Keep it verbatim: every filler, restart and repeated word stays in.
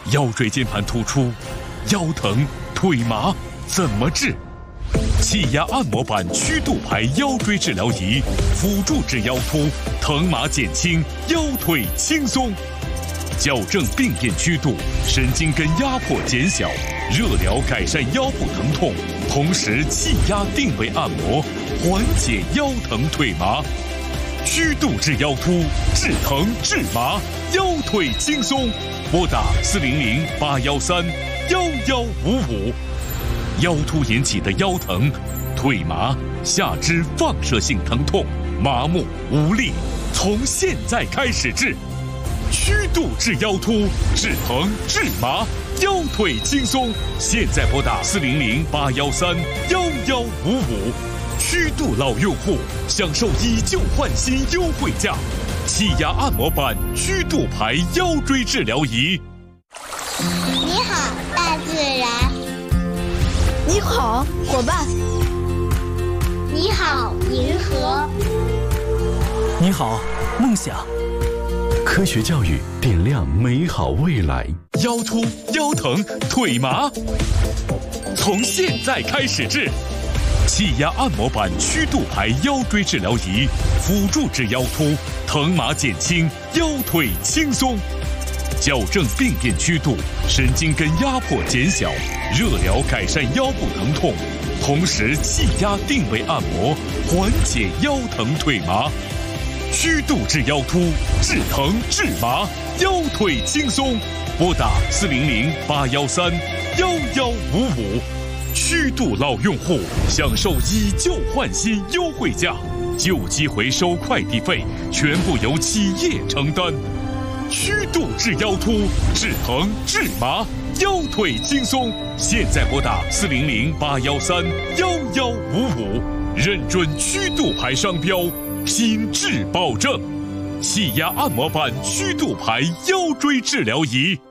腰椎间盘突出、腰疼、腿麻怎么治？气压按摩板曲度牌腰椎治疗仪，辅助治腰突，疼麻减轻，腰腿轻松。矫正病变曲度，神经根压迫减小，热疗改善腰部疼痛，同时气压定位按摩，缓解腰疼腿麻。曲度治腰突，治疼治麻，腰腿轻松。拨打四零零八幺三幺幺五五。腰突引起的腰疼、腿麻、下肢放射性疼痛、麻木无力，从现在开始治。曲度治腰突，治疼治麻，腰腿轻松。现在拨打四零零八幺三幺幺五五。曲度老用户享受以旧换新优惠价，气压按摩板曲度牌腰椎治疗仪。 你好，大自然。 你好，伙伴。 你好，银河。 你好，梦想。 科学教育点亮美好未来。 腰突、腰疼、腿麻，从现在开始治。气压按摩板曲度牌腰椎治疗仪，辅助治腰突，疼麻减轻，腰腿轻松。矫正病变曲度，神经根压迫减小，热疗改善腰部疼痛，同时气压定位按摩，缓解腰疼腿麻。曲度治腰突，治疼治麻，腰腿轻松。拨打四零零八幺三幺幺五五。曲度老用户享受以旧换新优惠价，旧机回收快递费全部由企业承担。曲度治腰突，治疼治麻，腰腿轻松。现在拨打四零零八幺三幺幺五五，认准曲度牌商标，品质保证。气压按摩板曲度牌腰椎治疗仪。